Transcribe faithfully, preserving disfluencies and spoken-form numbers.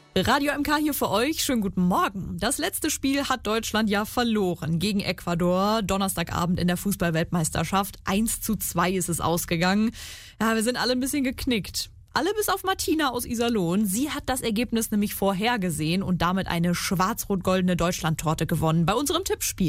Radio M K hier für euch. Schönen guten Morgen. Das letzte Spiel hat Deutschland ja verloren gegen Ecuador. Donnerstagabend in der Fußball-Weltmeisterschaft. eins zu zwei ist es ausgegangen. Ja, wir sind alle ein bisschen geknickt. Alle bis auf Martina aus Iserlohn. Sie hat das Ergebnis nämlich vorhergesehen und damit eine schwarz-rot-goldene Deutschlandtorte gewonnen bei unserem Tippspiel.